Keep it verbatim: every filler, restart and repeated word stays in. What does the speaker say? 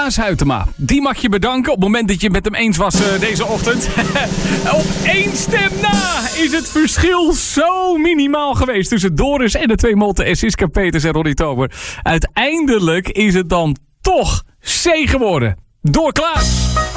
Klaas Huytema. Die mag je bedanken op het moment dat je het met hem eens was uh, deze ochtend. Op één stem na is het verschil zo minimaal geweest tussen Doris en de twee motten Siska Peters en Ronnie Tober. Uiteindelijk is het dan toch C geworden. Door Klaas.